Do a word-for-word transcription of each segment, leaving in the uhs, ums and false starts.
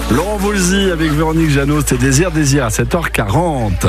Laurent Voulzy avec Véronique Jeannot, c'était Désir, Désir à sept heures quarante.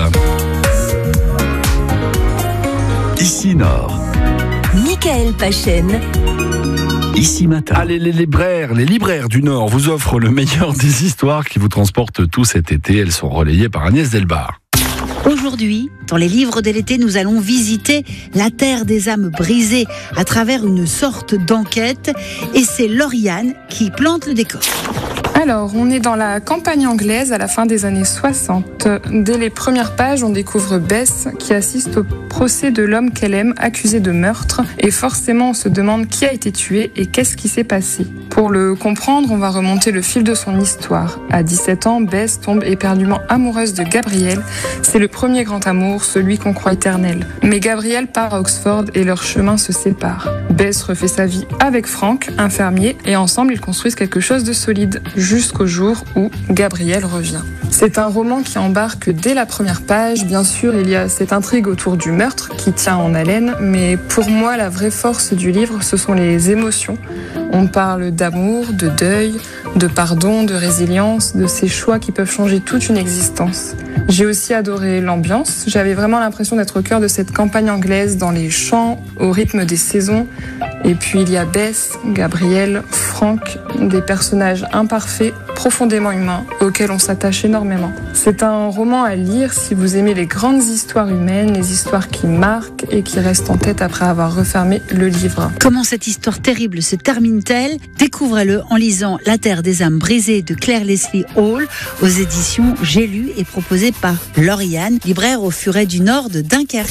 Ici Nord. Michael Pachen. Ici Matin. Allez, les libraires, les libraires du Nord vous offrent le meilleur des histoires qui vous transportent tout cet été. Elles sont relayées par Agnès Delbar. Aujourd'hui, dans les livres de l'été, nous allons visiter la terre des âmes brisées à travers une sorte d'enquête. Et c'est Lauriane qui plante le décor. Alors, on est dans la campagne anglaise à la fin des années soixante. Dès les premières pages, on découvre Bess qui assiste au procès de l'homme qu'elle aime, accusé de meurtre. Et forcément, on se demande qui a été tué et qu'est-ce qui s'est passé. Pour le comprendre, on va remonter le fil de son histoire. À dix-sept ans, Bess tombe éperdument amoureuse de Gabriel. C'est le premier grand amour, celui qu'on croit éternel. Mais Gabriel part à Oxford et leurs chemins se séparent. Bess refait sa vie avec Frank, un fermier, et ensemble ils construisent quelque chose de solide. Jusqu'au jour où Gabriel revient. C'est un roman qui embarque dès la première page. Bien sûr, il y a cette intrigue autour du meurtre qui tient en haleine, mais pour moi, la vraie force du livre, ce sont les émotions. On parle d'amour, de deuil, de pardon, de résilience, de ces choix qui peuvent changer toute une existence. J'ai aussi adoré l'ambiance. J'avais vraiment l'impression d'être au cœur de cette campagne anglaise, dans les champs, au rythme des saisons. Et puis il y a Bess, Gabriel, Frank, des personnages imparfaits, profondément humains, auxquels on s'attache énormément. C'est un roman à lire si vous aimez les grandes histoires humaines, les histoires qui marquent et qui restent en tête après avoir refermé le livre. Comment cette histoire terrible se termine-t-elle ? Découvrez-le en lisant La terre des âmes brisées de Claire Leslie Hall aux éditions J'ai lu et proposé par Lauriane, libraire au Furet du Nord de Dunkerque.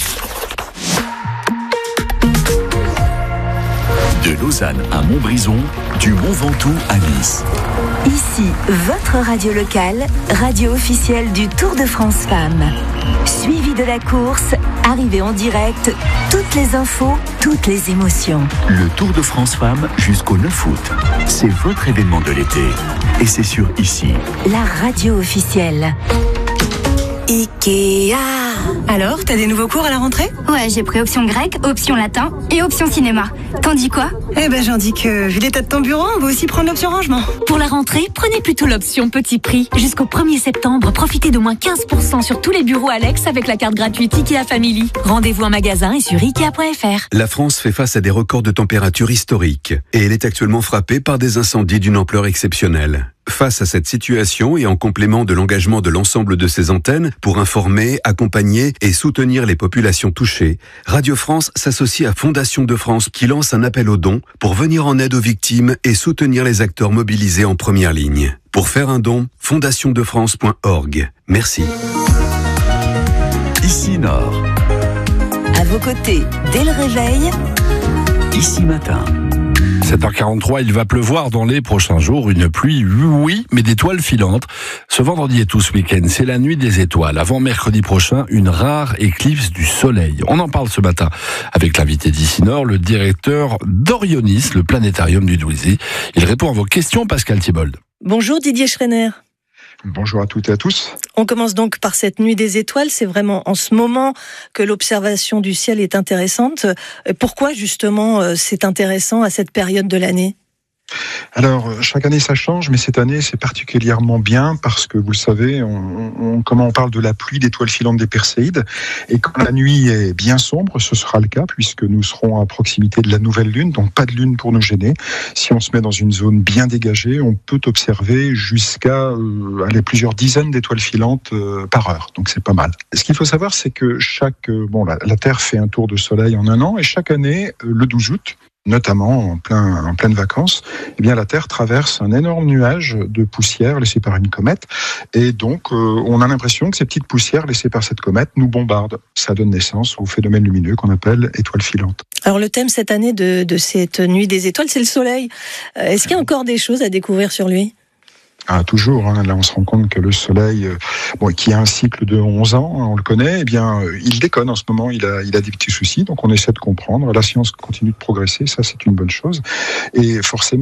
De Lausanne à Montbrison, du Mont Ventoux à Nice. Ici, votre radio locale, radio officielle du Tour de France Femmes. Suivi de la course, arrivée en direct, toutes les infos, toutes les émotions. Le Tour de France Femmes jusqu'au neuf août. C'est votre événement de l'été. Et c'est sur Ici. La radio officielle. Ikea. Alors, t'as des nouveaux cours à la rentrée ? Ouais, j'ai pris option grec, option latin et option cinéma. T'en dis quoi ? Eh ben, j'en dis que, vu l'état de ton bureau, on va aussi prendre l'option rangement. Pour la rentrée, prenez plutôt l'option petit prix. Jusqu'au premier septembre, profitez de moins quinze pour cent sur tous les bureaux Alex avec la carte gratuite Ikea Family. Rendez-vous en magasin et sur ikea point f r. La France fait face à des records de température historiques et elle est actuellement frappée par des incendies d'une ampleur exceptionnelle. Face à cette situation et en complément de l'engagement de l'ensemble de ses antennes pour informer, accompagner et soutenir les populations touchées, Radio France s'associe à Fondation de France qui lance un appel aux dons pour venir en aide aux victimes et soutenir les acteurs mobilisés en première ligne. Pour faire un don, fondation de france point org. Merci. Ici Nord. À vos côtés, dès le réveil, Ici Matin. sept heures quarante-trois, il va pleuvoir dans les prochains jours. Une pluie, oui, mais d'étoiles filantes. Ce vendredi et tout ce week-end, c'est la nuit des étoiles. Avant mercredi prochain, une rare éclipse du soleil. On en parle ce matin avec l'invité d'Ici Nord, le directeur d'Orionis, le planétarium du Douisis. Il répond à vos questions, Pascal Thibauld. Bonjour Didier Schreiner. Bonjour à toutes et à tous. On commence donc par cette nuit des étoiles. C'est vraiment en ce moment que l'observation du ciel est intéressante. Pourquoi justement c'est intéressant à cette période de l'année ? Alors, chaque année ça change, mais cette année c'est particulièrement bien parce que vous le savez, on, on, comment on parle de la pluie d'étoiles filantes des Perséides, et quand la nuit est bien sombre, ce sera le cas puisque nous serons à proximité de la nouvelle lune, donc pas de lune pour nous gêner. Si on se met dans une zone bien dégagée, on peut observer jusqu'à euh, aller plusieurs dizaines d'étoiles filantes euh, par heure, donc c'est pas mal. Ce qu'il faut savoir, c'est que chaque, euh, bon, la, la Terre fait un tour de soleil en un an, et chaque année, euh, le douze août, notamment en, plein, en pleine vacances, eh bien la Terre traverse un énorme nuage de poussière laissée par une comète. Et donc, euh, on a l'impression que ces petites poussières laissées par cette comète nous bombardent. Ça donne naissance au phénomène lumineux qu'on appelle étoile filante. Alors le thème cette année de, de cette nuit des étoiles, c'est le soleil. Est-ce qu'il y a encore des choses à découvrir sur lui ? Ah, toujours, hein. Là on se rend compte que le soleil, euh, bon, qui a un cycle de onze ans, hein, on le connaît, eh bien, euh, il déconne en ce moment, il a, il a des petits soucis, donc on essaie de comprendre. La science continue de progresser, ça c'est une bonne chose. Et forcément,